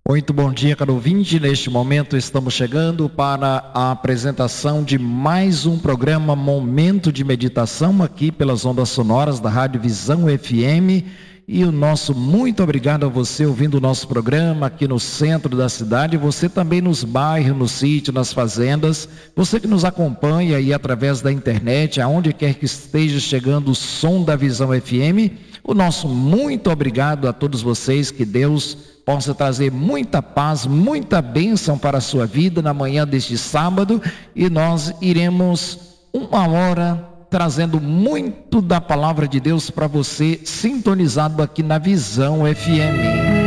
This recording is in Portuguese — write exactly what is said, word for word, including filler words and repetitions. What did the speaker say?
Muito bom dia, caro ouvinte. Neste momento estamos chegando para a apresentação de mais um programa Momento de Meditação aqui pelas ondas sonoras da Rádio Visão F M. E o nosso muito obrigado a você ouvindo o nosso programa aqui no centro da cidade, você também nos bairros, no sítio, nas fazendas, você que nos acompanha aí através da internet, aonde quer que esteja chegando o som da Visão F M, o nosso muito obrigado a todos vocês, que Deus possa trazer muita paz, muita bênção para a sua vida na manhã deste sábado, e nós iremos uma hora trazendo muito da palavra de Deus para você, sintonizado aqui na Visão F M.